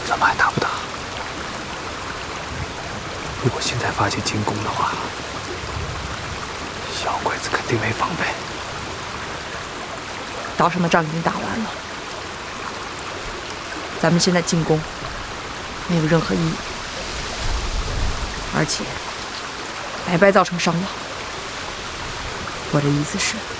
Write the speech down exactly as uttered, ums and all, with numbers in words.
怎么还打不打？如果现在发起进攻的话，小鬼子肯定没防备。 岛上的仗已经打完了，咱们现在进攻没有任何意义，而且白白造成伤亡。我的意思是。